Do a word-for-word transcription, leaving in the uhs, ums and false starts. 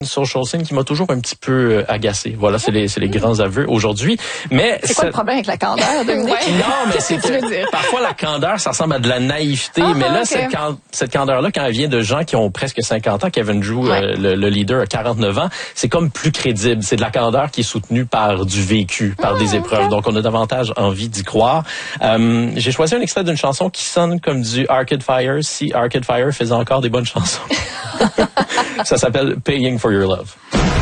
social scene qui m'a toujours un petit peu agacé. Voilà, c'est les, c'est les grands aveux aujourd'hui. Mais c'est quoi le problème avec la candeur, Dominique? Non, mais c'est que, que parfois la candeur, ça ressemble à de la naïveté. Ah, mais là, okay. cette, can- cette candeur-là, quand elle vient de gens qui ont presque cinquante ans, Kevin Drew, ouais. euh, le, le leader, a quarante-neuf ans, c'est comme plus crédible. C'est de la candeur qui est soutenue par du vécu, par ah, des épreuves. Okay. Donc, on a davantage envie d'y croire. Euh, j'ai choisi un extrait d'une chanson qui sonne comme du Arcade Fire, si Arcade Fire faisait encore des bonnes chansons. Ça s'appelle Paying for Your Love.